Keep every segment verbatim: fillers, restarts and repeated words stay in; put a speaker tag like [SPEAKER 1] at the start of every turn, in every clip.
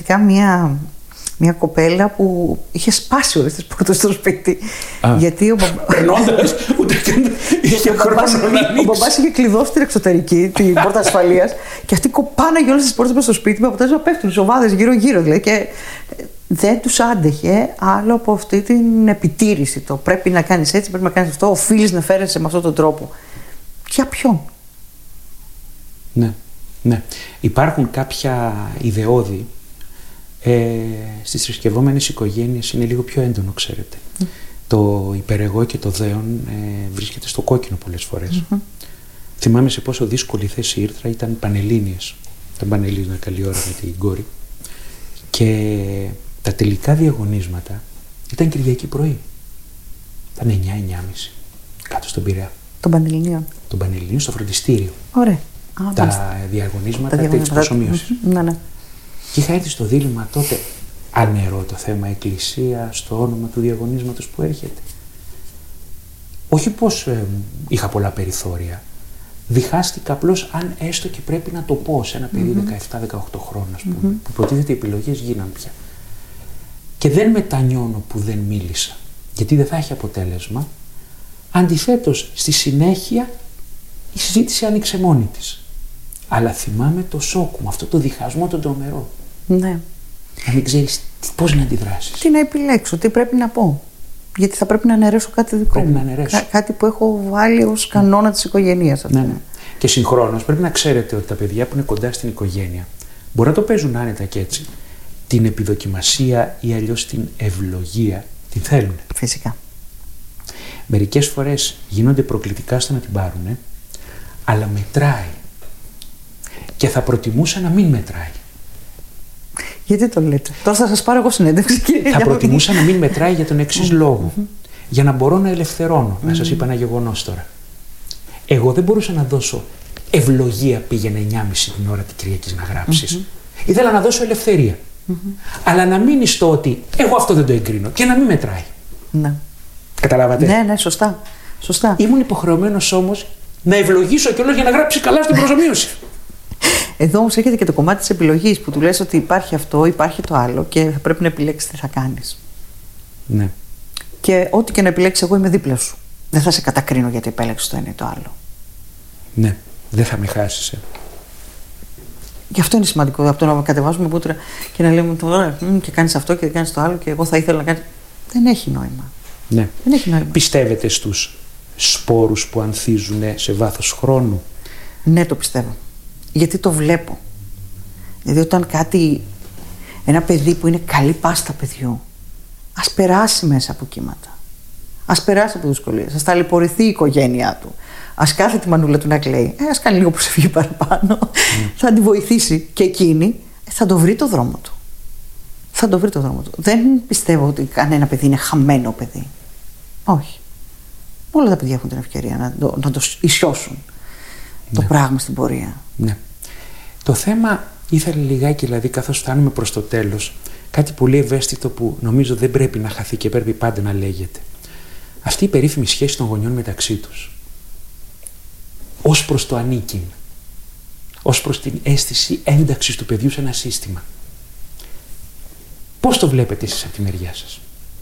[SPEAKER 1] Μια, μια κοπέλα που είχε σπάσει όλες τις πόρτες στο σπίτι.
[SPEAKER 2] Α.
[SPEAKER 1] Γιατί ο μπαμπάς.
[SPEAKER 2] ούτε καν είχε χρόνο να ανοίξει.
[SPEAKER 1] Ο μπαμπάς είχε κλειδώσει την εξωτερική, την πόρτα ασφαλείας, και αυτοί κοπάναγε όλες τις πόρτες μέσα στο σπίτι με αποτέλεσμα να πέφτουν σοβάδες γύρω-γύρω. Δηλαδή, και δεν τους άντεχε άλλο από αυτή την επιτήρηση. Το πρέπει να κάνεις έτσι, πρέπει να κάνεις αυτό, οφείλεις να φέρεσαι με αυτόν τον τρόπο. Για ποιον?
[SPEAKER 2] Ναι, ναι. Υπάρχουν κάποια ιδεώδη. Ε, στις θρησκευόμενες οικογένειες είναι λίγο πιο έντονο, ξέρετε. Mm. Το υπερεγώ και το δέον ε, βρίσκεται στο κόκκινο πολλές φορές. Mm-hmm. Θυμάμαι σε πόσο δύσκολη θέση ήρθα, ήταν πανελλήνιες. Ήταν πανελλήνια καλή ώρα με την κόρη. Και τα τελικά διαγωνίσματα ήταν Κυριακή πρωί. Ήταν εννιά εννιά και μισή κάτω στον Πειραιά.
[SPEAKER 1] Των Πανελληνίων.
[SPEAKER 2] Των Πανελληνίων στο φροντιστήριο.
[SPEAKER 1] Ωραία. Α,
[SPEAKER 2] τα
[SPEAKER 1] μάλιστα.
[SPEAKER 2] διαγωνίσματα της προσομοίωσης.
[SPEAKER 1] Ναι, ναι.
[SPEAKER 2] Και είχα έρθει στο δίλημμα τότε, ανερώ το θέμα εκκλησία στο όνομα του διαγωνίσματος που έρχεται. Όχι πως ε, είχα πολλά περιθώρια. Διχάστηκα απλώς αν έστω και πρέπει να το πω σε ένα παιδί mm-hmm. δεκαεπτά δεκαοκτώ χρόνων, ας πούμε, mm-hmm. που υποτίθεται οι επιλογές γίναν πια. Και δεν μετανιώνω που δεν μίλησα, γιατί δεν θα έχει αποτέλεσμα. Αντιθέτως, στη συνέχεια η συζήτηση άνοιξε μόνη της. Αλλά θυμάμαι το σοκ μου, αυτό το διχασμό τον τρομερό.
[SPEAKER 1] Ναι.
[SPEAKER 2] Να μην ξέρεις πώς να αντιδράσεις.
[SPEAKER 1] Τι να επιλέξω, τι πρέπει να πω. Γιατί θα πρέπει να αναιρέσω κάτι δικό
[SPEAKER 2] πρέπει
[SPEAKER 1] μου.
[SPEAKER 2] Να αναιρέσω.
[SPEAKER 1] Κά- κάτι που έχω βάλει ως κανόνα mm. της οικογένειας.
[SPEAKER 2] Ναι, ναι. Και συγχρόνως πρέπει να ξέρετε ότι τα παιδιά που είναι κοντά στην οικογένεια μπορεί να το παίζουν άνετα και έτσι. Την επιδοκιμασία ή αλλιώς την ευλογία την θέλουν.
[SPEAKER 1] Φυσικά.
[SPEAKER 2] Μερικές φορές γίνονται προκλητικά στο να την πάρουν, αλλά μετράει. Και θα προτιμούσα να μην μετράει.
[SPEAKER 1] Γιατί το λέτε? Τώρα θα σας πάρω εγώ συνέντευξη, κύριε.
[SPEAKER 2] Θα προτιμούσα να μην μετράει για τον εξής λόγο. Για να μπορώ να ελευθερώνω. Να σας είπα ένα γεγονός τώρα. Εγώ δεν μπορούσα να δώσω ευλογία, πήγαινε εννιά και μισή την ώρα την Κυριακή να γράψεις. Ήθελα να δώσω ελευθερία. Αλλά να μείνει στο ότι εγώ αυτό δεν το εγκρίνω και να μην μετράει.
[SPEAKER 1] Ναι.
[SPEAKER 2] Καταλάβατε?
[SPEAKER 1] Ναι, ναι, σωστά. σωστά.
[SPEAKER 2] Ήμουν υποχρεωμένος όμως να ευλογήσω κιόλας για να γράψει καλά στην προσομοίωση.
[SPEAKER 1] Εδώ όμως έχετε και το κομμάτι της επιλογής που του λες ότι υπάρχει αυτό, υπάρχει το άλλο και θα πρέπει να επιλέξεις τι θα κάνεις.
[SPEAKER 2] Ναι.
[SPEAKER 1] Και ό,τι και να επιλέξεις, εγώ είμαι δίπλα σου. Δεν θα σε κατακρίνω γιατί επέλεξες το ένα ή το άλλο.
[SPEAKER 2] Ναι, δεν θα με χάσεις. Ε.
[SPEAKER 1] Γι' αυτό είναι σημαντικό από το να κατεβάζουμε μούτρα και να λέμε τώρα και κάνεις αυτό και κάνεις το άλλο και εγώ θα ήθελα να κάνεις. Δεν έχει νόημα.
[SPEAKER 2] Ναι.
[SPEAKER 1] Δεν έχει νόημα.
[SPEAKER 2] Πιστεύετε στους σπόρους που ανθίζουν σε βάθος χρόνου?
[SPEAKER 1] Ναι, το πιστεύω. Γιατί το βλέπω. Δηλαδή όταν κάτι, ένα παιδί που είναι καλή πάστα παιδιού, ας περάσει μέσα από κύματα. Ας περάσει από δυσκολίες. Ας ταλαιπωρηθεί η οικογένειά του. Ας κάθεται τη μανούλα του να κλαίει. Ε, ας κάνει λίγο προσευχή παραπάνω. Mm. Θα τη βοηθήσει και εκείνη ε, θα το βρει το δρόμο του. Θα το βρει το δρόμο του. Δεν πιστεύω ότι κανένα παιδί είναι χαμένο παιδί. Όχι. Όλα τα παιδιά έχουν την ευκαιρία να το, να το ισιώσουν. Ναι. Το πράγμα στην πορεία.
[SPEAKER 2] Ναι. Το θέμα ήθελε λιγάκι, δηλαδή, καθώς φτάνουμε προς το τέλος, κάτι πολύ ευαίσθητο που νομίζω δεν πρέπει να χαθεί και πρέπει πάντα να λέγεται. Αυτή η περίφημη σχέση των γονιών μεταξύ τους. Ως προς το ανήκειν. Ως προς την αίσθηση ένταξης του παιδιού σε ένα σύστημα. Πώς το βλέπετε εσείς από τη μεριά σας?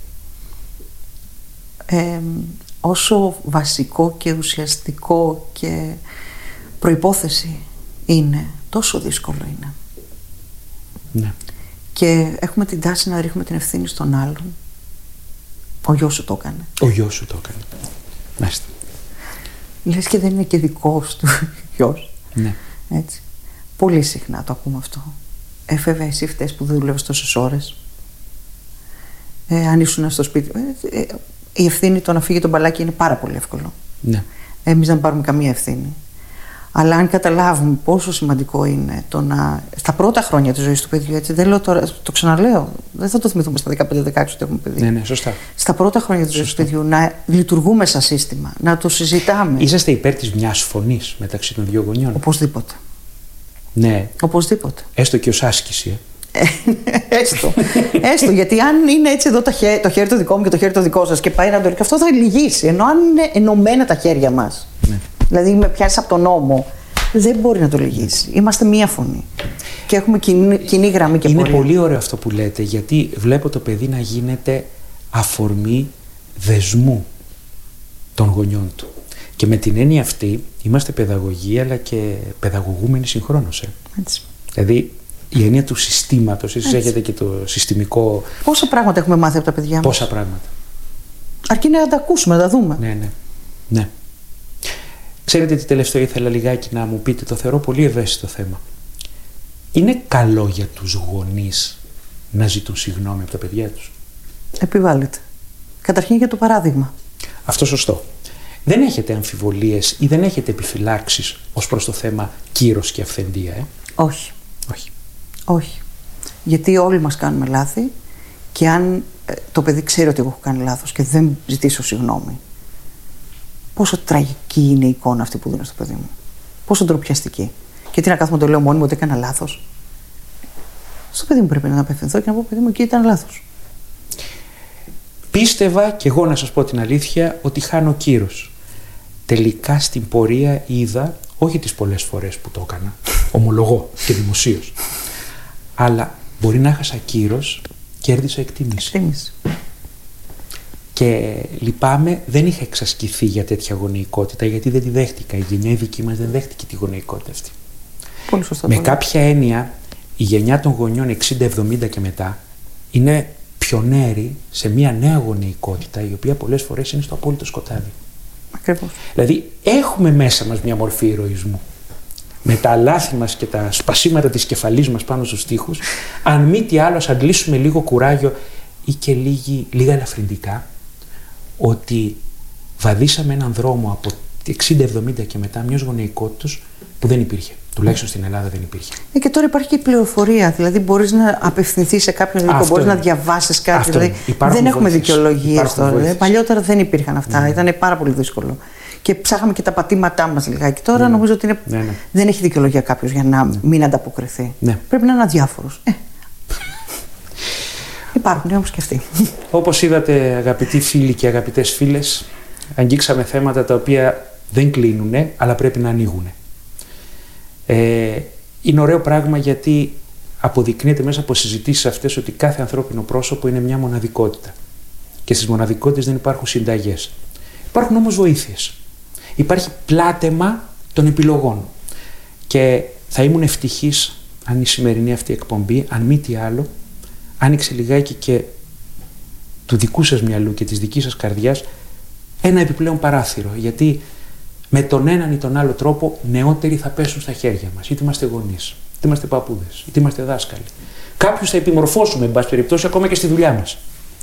[SPEAKER 1] Ε, όσο βασικό και ουσιαστικό και προϋπόθεση είναι, τόσο δύσκολο είναι.
[SPEAKER 2] Ναι.
[SPEAKER 1] Και έχουμε την τάση να ρίχνουμε την ευθύνη στον άλλον. Ο γιος σου το έκανε.
[SPEAKER 2] Ο γιος σου το έκανε. Μάλιστα.
[SPEAKER 1] Λες και δεν είναι και δικός του γιος.
[SPEAKER 2] Ναι.
[SPEAKER 1] Έτσι. Πολύ συχνά το ακούμε αυτό. Ε, βέβαια, εσύ φταίς που δεν δούλευες τόσες ώρες. Ε, αν ήσουν στο σπίτι. Ε, ε, η ευθύνη το να φύγει το μπαλάκι είναι πάρα πολύ εύκολο.
[SPEAKER 2] Ναι.
[SPEAKER 1] Εμείς δεν πάρουμε καμία ευθύνη. Αλλά αν καταλάβουμε πόσο σημαντικό είναι το να. Στα πρώτα χρόνια της ζωής του παιδιού, έτσι, δεν λέω τώρα, το ξαναλέω, δεν θα το θυμηθούμε στα δεκαπέντε δεκαέξι ότι έχουμε παιδί.
[SPEAKER 2] Ναι, ναι, σωστά.
[SPEAKER 1] Στα πρώτα χρόνια της ζωής του παιδιού να λειτουργούμε σαν σύστημα, να το συζητάμε.
[SPEAKER 2] Είσαστε υπέρ της μιας φωνής μεταξύ των δύο γονιών?
[SPEAKER 1] Οπωσδήποτε.
[SPEAKER 2] Ναι.
[SPEAKER 1] Οπωσδήποτε.
[SPEAKER 2] Έστω και ως άσκηση. Ε.
[SPEAKER 1] Έστω. Έστω, γιατί αν είναι έτσι εδώ το χέρι, το χέρι το δικό μου και το χέρι το δικό σας και πάει να το ρίξει, αυτό θα λυγίσει. Ενώ αν είναι ενωμένα τα χέρια μας, ναι. Δηλαδή με πιάσεις από τον νόμο, δεν μπορεί να το λυγίσει. Είμαστε μία φωνή. Και έχουμε κοινή, κοινή γραμμή και
[SPEAKER 2] Είναι
[SPEAKER 1] πολύ.
[SPEAKER 2] πολύ ωραίο αυτό που λέτε, γιατί βλέπω το παιδί να γίνεται αφορμή δεσμού των γονιών του. Και με την έννοια αυτή είμαστε παιδαγωγοί, αλλά και παιδαγωγούμενοι συγχρόνως. Ε.
[SPEAKER 1] Έτσι.
[SPEAKER 2] Δηλαδή η έννοια του συστήματος, εσείς έχετε και το συστημικό.
[SPEAKER 1] Πόσα πράγματα έχουμε μάθει από τα παιδιά μας.
[SPEAKER 2] Πόσα πράγματα.
[SPEAKER 1] Αρκεί να τα ακούσουμε, να τα δούμε.
[SPEAKER 2] Ναι, ναι. ναι. Ξέρετε τι τελευταίο ήθελα λιγάκι να μου πείτε, το θεωρώ πολύ ευαίσθητο θέμα. Είναι καλό για τους γονείς να ζητούν συγγνώμη από τα παιδιά τους?
[SPEAKER 1] Επιβάλλεται. Καταρχήν για το παράδειγμα.
[SPEAKER 2] Αυτό σωστό. Δεν έχετε αμφιβολίες ή δεν έχετε επιφυλάξεις ως προς το θέμα κύρος και αυθεντία, ε?
[SPEAKER 1] Όχι.
[SPEAKER 2] Όχι.
[SPEAKER 1] Όχι. Γιατί όλοι μας κάνουμε λάθη και αν ε, το παιδί ξέρει ότι εγώ έχω κάνει λάθος και δεν ζητήσω συγγνώμη, πόσο τραγική είναι η εικόνα αυτή που δίνω στο παιδί μου. Πόσο ντροπιαστική. Και τι να κάθομαι να το λέω μόνιμο ότι έκανα λάθος. Στο παιδί μου πρέπει να απευθυνθώ και να πω: παιδί μου, εκεί ήταν λάθος.
[SPEAKER 2] Πίστευα και εγώ, να σας πω την αλήθεια, ότι χάνω κύρος. Τελικά στην πορεία είδα, όχι τις πολλές φορές που το έκανα, ομολογώ και δημοσίως, αλλά μπορεί να έχασα κύρος, κέρδισα εκτίμηση.
[SPEAKER 1] Εκτίμηση.
[SPEAKER 2] Και λυπάμαι, δεν είχα εξασκηθεί για τέτοια γονεϊκότητα, γιατί δεν τη δέχτηκα. Η γενιά η δική μας δεν δέχτηκε τη γονεϊκότητα αυτή.
[SPEAKER 1] Πολύ σωστά.
[SPEAKER 2] Με
[SPEAKER 1] πολύ.
[SPEAKER 2] κάποια έννοια, η γενιά των γονιών εξήντα εβδομήντα και μετά είναι πιονέροι σε μια νέα γονεϊκότητα, η οποία πολλές φορές είναι στο απόλυτο σκοτάδι.
[SPEAKER 1] Ακριβώς.
[SPEAKER 2] Δηλαδή, έχουμε μέσα μας μια μορφή ηρωισμού. Με τα λάθη μας και τα σπασίματα της κεφαλής μας πάνω στους τοίχους, αν μη τι άλλο, ας αντλήσουμε λίγο κουράγιο ή και λίγη, λίγα ελαφρυντικά, ότι βαδίσαμε έναν δρόμο από εξήντα εβδομήντα και μετά μιας γονεϊκότητας που δεν υπήρχε. Τουλάχιστον στην Ελλάδα δεν υπήρχε.
[SPEAKER 1] Ε, και τώρα υπάρχει και η πληροφορία. Δηλαδή, μπορείς να απευθυνθείς σε κάποιον ειδικό, μπορείς να διαβάσεις κάτι.
[SPEAKER 2] Αυτό
[SPEAKER 1] Δηλαδή, δεν έχουμε δικαιολογίες τώρα. Δηλαδή, παλιότερα δεν υπήρχαν αυτά. Mm. Ήταν πάρα πολύ δύσκολο. Και ψάχαμε και τα πατήματά μας λιγάκι. Τώρα mm. νομίζω ότι είναι...
[SPEAKER 2] ναι, ναι.
[SPEAKER 1] δεν έχει δικαιολογία κάποιος για να mm. μην ανταποκριθεί.
[SPEAKER 2] Ναι.
[SPEAKER 1] Πρέπει να είναι αδιάφορος. Ε. Υπάρχουν όμως και αυτοί. Όπως
[SPEAKER 2] είδατε, αγαπητοί φίλοι και αγαπητές φίλες, αγγίξαμε θέματα τα οποία δεν κλείνουν, αλλά πρέπει να ανοίγουν. Ε, είναι ωραίο πράγμα, γιατί αποδεικνύεται μέσα από συζητήσεις αυτές ότι κάθε ανθρώπινο πρόσωπο είναι μια μοναδικότητα. Και στις μοναδικότητες δεν υπάρχουν συνταγές. Υπάρχουν όμως βοήθειες. Υπάρχει πλάτεμα των επιλογών. Και θα ήμουν ευτυχής αν η σημερινή αυτή εκπομπή, αν μη τι άλλο, άνοιξε λιγάκι και του δικού σας μυαλού και της δικής σας καρδιάς ένα επιπλέον παράθυρο. Γιατί με τον έναν ή τον άλλο τρόπο νεότεροι θα πέσουν στα χέρια μας. Είτε είμαστε γονείς, είτε είμαστε παππούδες, είτε είμαστε δάσκαλοι. Κάποιους θα επιμορφώσουμε, εν πάση περιπτώσει, ακόμα και στη δουλειά μας.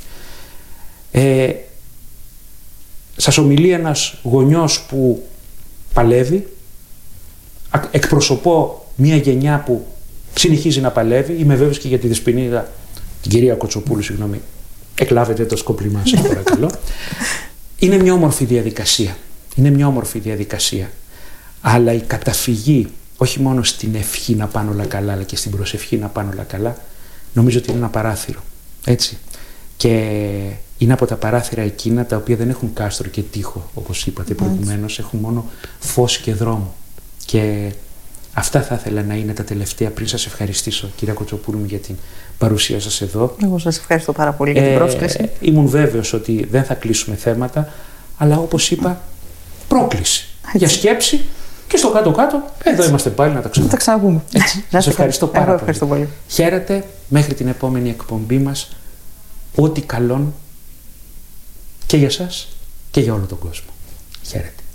[SPEAKER 2] Ε, σας ομιλεί ένας γονιός που παλεύει. Εκπροσωπώ μια γενιά που συνεχίζει να παλεύει. Είμαι βέβαιος και για τη δεσποινίδα, την κυρία Κοτσοπούλου, συγγνώμη, εκλάβετε το σκόπλιμά σας, παρακαλώ. Είναι μια όμορφη διαδικασία. Είναι μια όμορφη διαδικασία. Αλλά η καταφυγή, όχι μόνο στην ευχή να πάνε όλα καλά, αλλά και στην προσευχή να πάνε όλα καλά, νομίζω ότι είναι ένα παράθυρο. Έτσι. Και είναι από τα παράθυρα εκείνα τα οποία δεν έχουν κάστρο και τοίχο, όπως είπατε προηγουμένως, έχουν μόνο φως και δρόμο. Και αυτά θα ήθελα να είναι τα τελευταία πριν σας ευχαριστήσω, κυρία Κοτσοπούλου, για την παρουσία σας εδώ.
[SPEAKER 1] Εγώ σας ευχαριστώ πάρα πολύ για την πρόσκληση.
[SPEAKER 2] Ε, ήμουν βέβαιος ότι δεν θα κλείσουμε θέματα, αλλά όπως είπα, πρόκληση Έτσι. για σκέψη, και στο κάτω-κάτω, εδώ είμαστε πάλι να τα ξαναπούμε.
[SPEAKER 1] Να τα ξαναπούμε.
[SPEAKER 2] Σας ευχαριστώ πάρα
[SPEAKER 1] Εγώ ευχαριστώ πολύ.
[SPEAKER 2] πολύ. Χαίρετε, μέχρι την επόμενη εκπομπή μας. Ό,τι καλόν και για σας και για όλο τον κόσμο. Χαίρετε.